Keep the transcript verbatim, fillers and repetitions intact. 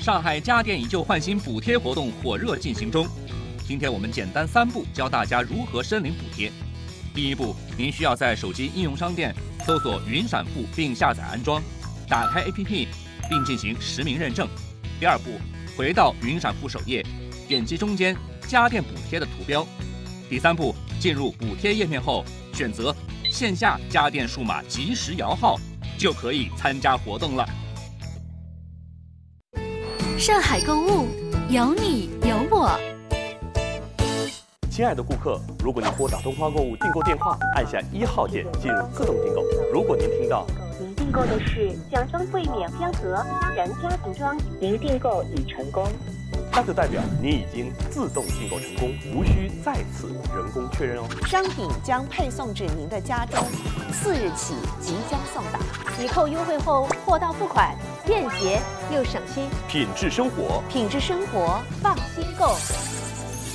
上海家电以旧换新补贴活动火热进行中。今天我们简单三步教大家如何申领补贴。第一步，您需要在手机应用商店搜索云闪付并下载安装，打开 A P P 并进行实名认证。第二步，回到云闪付首页，点击中间家电补贴的图标。第三步，进入补贴页面后，选择线下家电数码即时摇号，就可以参加活动了。 上海购物，有你有我。 亲爱的顾客，如果您拨打东方购物订购电话，按下一号键进入自动订购。如果您听到您订购的是奖双倍免标盒然家庭装，您订购已成功， 那就代表您已经自动订购成功，无需再次人工确认哦。 商品将配送至您的家中，次日起即将送达。 抵扣优惠后，货到付款，便捷又省心。 品质生活， 品质生活，放心购。